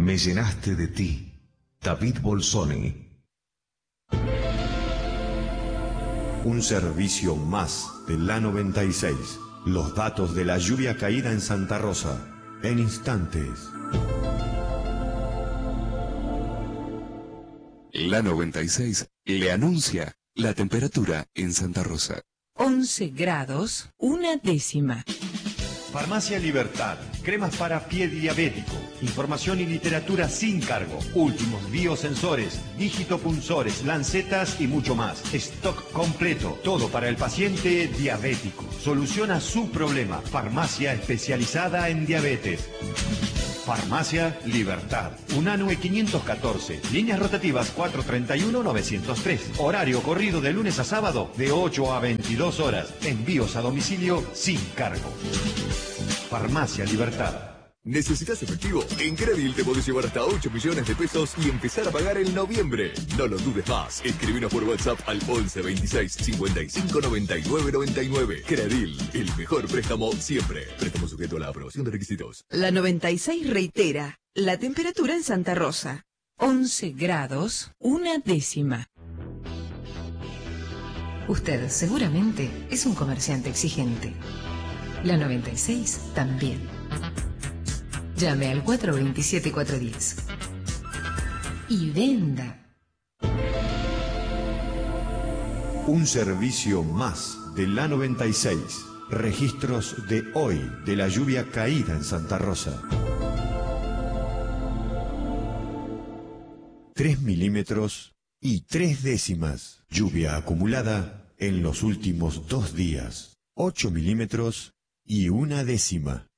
Me llenaste de ti, David Bolsoni. Un servicio más de la 96. Los datos de la lluvia caída en Santa Rosa. En instantes. La 96 le anuncia la temperatura en Santa Rosa. 11 grados, 1/10. Farmacia Libertad, cremas para pie diabético, información y literatura sin cargo, últimos biosensores, digitopunzores, lancetas y mucho más. Stock completo, todo para el paciente diabético. Soluciona su problema. Farmacia especializada en diabetes. Farmacia Libertad. Unanue 514. Líneas rotativas 431-903. Horario corrido de lunes a sábado de 8 a 22 horas. Envíos a domicilio sin cargo. Farmacia Libertad. ¿Necesitas efectivo? En Credil te podés llevar hasta 8 millones de pesos y empezar a pagar en noviembre. No lo dudes más. Escribinos por WhatsApp al 11 26 55 99 99. Credil, el mejor préstamo siempre. Préstamo sujeto a la aprobación de requisitos. La 96 reitera la temperatura en Santa Rosa. 11 grados, 1/10. Usted seguramente es un comerciante exigente. La 96 también. Llame al 427-410 y venda. Un servicio más de la 96. Registros de hoy de la lluvia caída en Santa Rosa. 3 milímetros y 3/10. Lluvia acumulada en los últimos 2 días. 8 milímetros y 1/10.